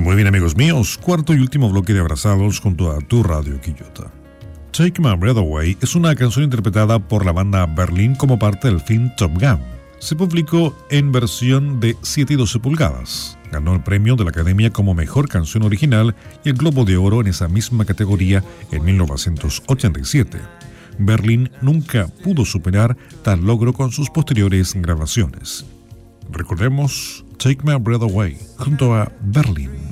Muy bien, amigos míos, cuarto y último bloque de Abrazados junto a tu Radio Quillota. Take My Breath Away es una canción interpretada por la banda Berlin como parte del film Top Gun. Se publicó en versión de 7 y 12 pulgadas. Ganó el premio de la Academia como Mejor Canción Original y el Globo de Oro en esa misma categoría en 1987. Berlin nunca pudo superar tal logro con sus posteriores grabaciones. Recordemos Take My Breath Away junto a Berlin.